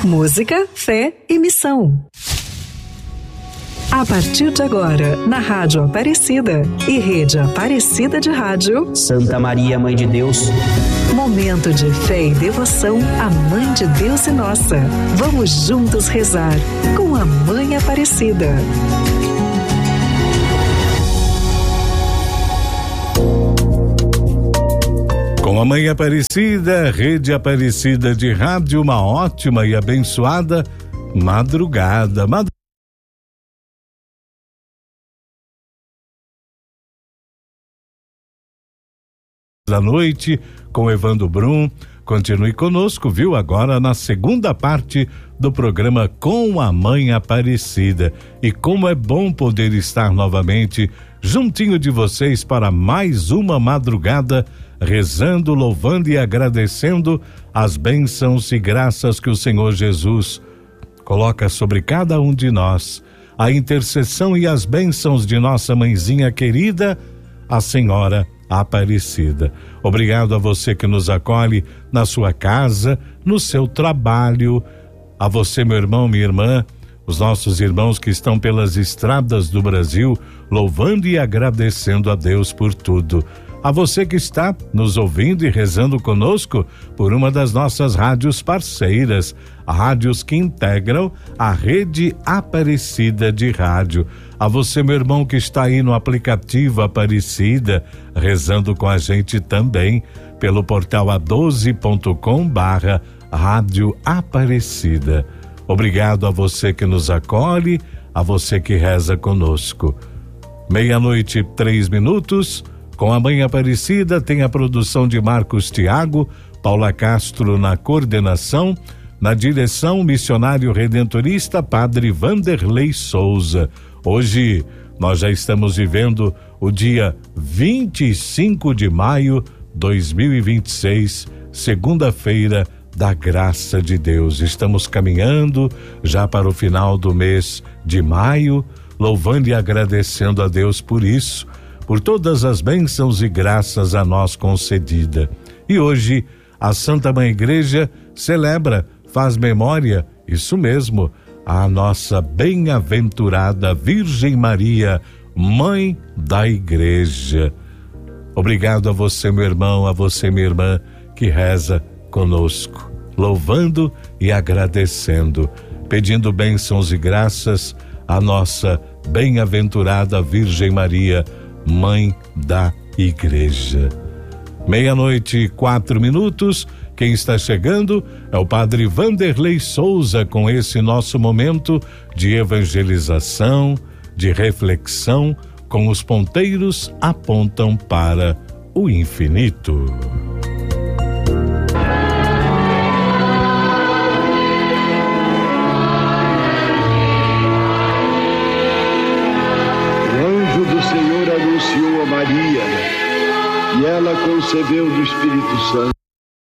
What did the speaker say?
Música, fé e missão. A partir de agora, na Rádio Aparecida e Rede Aparecida de Rádio, Santa Maria, Mãe de Deus. Momento de fé e devoção à Mãe de Deus e nossa. Vamos juntos rezar com a Mãe Aparecida. Com a Mãe Aparecida, Rede Aparecida de Rádio, uma ótima e abençoada madrugada. Da noite, com Evandro Brum. Continue conosco, viu? Agora na segunda parte do programa Com a Mãe Aparecida. E como é bom poder estar novamente juntinho de vocês para mais uma madrugada, rezando, louvando e agradecendo as bênçãos e graças que o Senhor Jesus coloca sobre cada um de nós. A intercessão e as bênçãos de nossa mãezinha querida, a Senhora Aparecida. Obrigado a você que nos acolhe na sua casa, no seu trabalho, a você, meu irmão, minha irmã, os nossos irmãos que estão pelas estradas do Brasil, louvando e agradecendo a Deus por tudo. A você que está nos ouvindo e rezando conosco por uma das nossas rádios parceiras, rádios que integram a Rede Aparecida de Rádio. A você, meu irmão, que está aí no aplicativo Aparecida, rezando com a gente também pelo portal a12.com/Rádio Aparecida. Obrigado a você que nos acolhe, a você que reza conosco. 00:03. Com a Mãe Aparecida tem a produção de Marcos Tiago, Paula Castro na coordenação, na direção missionário redentorista Padre Vanderlei Souza. Hoje nós já estamos vivendo o dia 25 de maio 2026, segunda-feira da graça de Deus. Estamos caminhando já para o final do mês de maio, louvando e agradecendo a Deus por isso, por todas as bênçãos e graças a nós concedida. E hoje a Santa Mãe Igreja celebra, faz memória, isso mesmo, a nossa bem-aventurada Virgem Maria, Mãe da Igreja. Obrigado a você, meu irmão, a você, minha irmã, que reza conosco, louvando e agradecendo, pedindo bênçãos e graças à nossa bem-aventurada Virgem Maria, Mãe da Igreja. 00:04. Quem está chegando é o Padre Vanderlei Souza com esse nosso momento de evangelização, de reflexão, com os ponteiros apontam para o infinito. Anunciou a Maria, e ela concebeu do Espírito Santo.